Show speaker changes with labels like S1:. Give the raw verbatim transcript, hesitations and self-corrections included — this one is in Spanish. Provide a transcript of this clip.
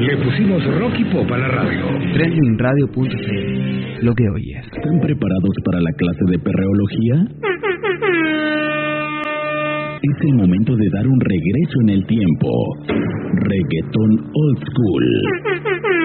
S1: Le pusimos rock y pop a la radio.
S2: trending radio punto c l, lo que oyes.
S3: ¿Están preparados para la clase de perreología? Es el momento de dar un regreso en el tiempo. Reggaetón Old School.